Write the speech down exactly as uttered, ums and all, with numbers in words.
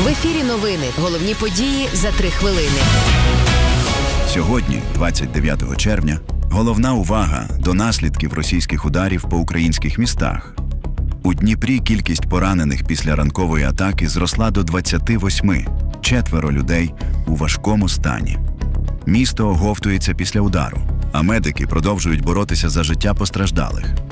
В ефірі новини. Головні події за три хвилини. Сьогодні, двадцять дев'ятого червня, головна увага до наслідків російських ударів по українських містах. У Дніпрі кількість поранених після ранкової атаки зросла до двадцяти восьми. Четверо людей у важкому стані. Місто оговтується після удару, а медики продовжують боротися за життя постраждалих.